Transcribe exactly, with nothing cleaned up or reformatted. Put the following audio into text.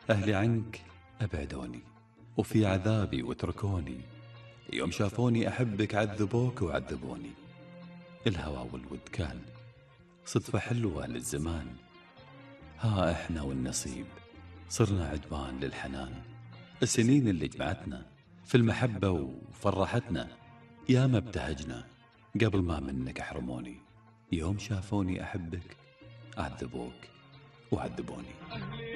أهلي عنك أبعدوني، وفي عذابي وتركوني. يوم شافوني أحبك عذبوك وعذبوني. الهوى والود كان صدفة حلوة للزمان. ها إحنا والنصيب صرنا عدوان للحنان. السنين اللي جمعتنا في المحبة وفرحتنا، يا ما ابتهجنا قبل ما منك أحرموني. يوم شافوني أحبك عذبوك وعذبوني.